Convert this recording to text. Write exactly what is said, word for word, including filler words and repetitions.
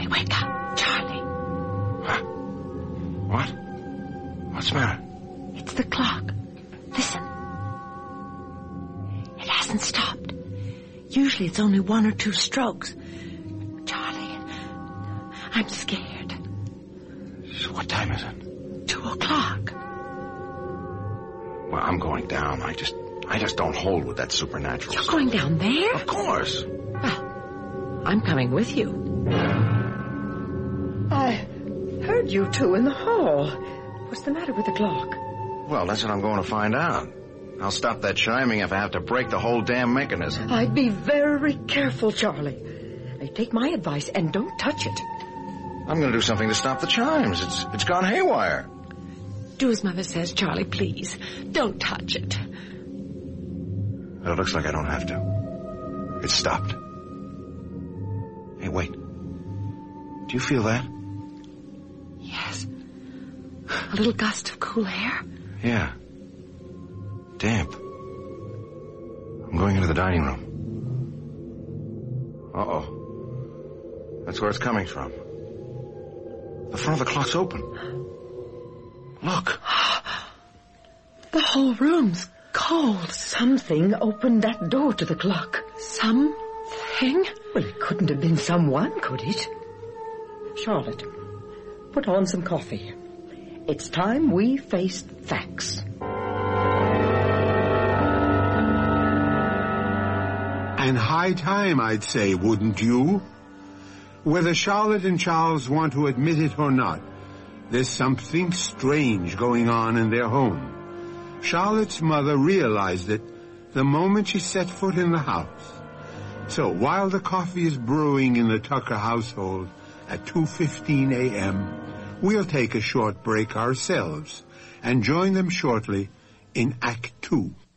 Charlie, wake up. Charlie. Huh? What? What's the matter? It's the clock. Listen. It hasn't stopped. Usually it's only one or two strokes. Charlie, I'm scared. So what time is it? Two o'clock. Well, I'm going down. I just, I just don't hold with that supernatural You're stuff. going down there? Of course. Well, I'm coming with you. I heard you two in the hall. What's the matter with the clock? Well, that's what I'm going to find out. I'll stop that chiming if I have to break the whole damn mechanism. I'd be very careful, Charlie. Now, take my advice and don't touch it. I'm going to do something to stop the chimes. It's it's gone haywire. Do as Mother says, Charlie, please. Don't touch it. But it looks like I don't have to. It's stopped. Hey, wait. Do you feel that? Yes. A little gust of cool air. Yeah. Damp. I'm going into the dining room. Uh-oh. That's where it's coming from. The front of the clock's open. Look. The whole room's cold. Something opened that door to the clock. Something? Well, it couldn't have been someone, could it? Charlotte, put on some coffee. It's time we faced facts. And high time, I'd say, wouldn't you? Whether Charlotte and Charles want to admit it or not, there's something strange going on in their home. Charlotte's mother realized it the moment she set foot in the house. So while the coffee is brewing in the Tucker household at two fifteen a.m., we'll take a short break ourselves and join them shortly in Act Two.